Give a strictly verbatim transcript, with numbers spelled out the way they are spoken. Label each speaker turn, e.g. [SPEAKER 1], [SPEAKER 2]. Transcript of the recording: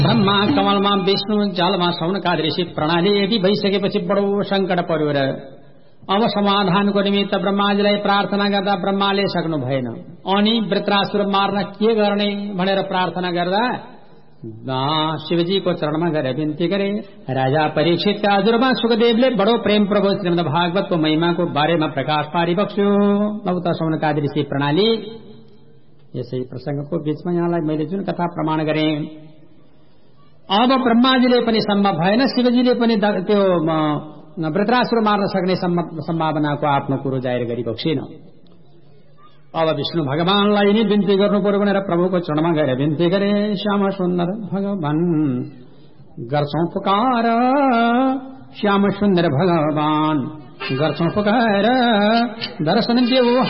[SPEAKER 1] ब्रह्मा कमलमा विष्णु जलमा सौनका ऋषि प्रणाली यदि भइसकेपछि बडो संकट पर्यो र अब समाधानको निमित्त ब्रह्माजीलाई प्रार्थना गर्दा ब्रह्माले सक्नु भएन। अनि वृत्रासुर मार्न के गर्ने भनेर प्रार्थना गर्दा शिवजीको चरणमा गएर विन्ती गरे। राजा परीक्षितका हजुरबा सुखदेवले बडो प्रेम प्रभु श्रीमद् भागवतको महिमाको बारेमा प्रकाश पारिबक्स्यो। अब त सौनका ऋषि प्रणाली यसै प्रसंगको बीचमा यहाँलाई मैले जुन कथा प्रमाण गरे, अब ब्रह्माजीले पनि सम्भव भएन, शिवजीले पनि त्यो वृत्रासुर मार्न सक्ने सम्भावनाको आफ्नो कुरो जाहेर गरिबक्सेन। अब विष्णु भगवानलाई नि विन्ती गर्नु पर्यो भनेर प्रभुको चरणमा गएर विन्ती गरे। श्याम सुन्दर भगवान गर्छौं पुकार, श्याम सुन्दर भगवान गर्छौं पुकार, दर्शन देऊ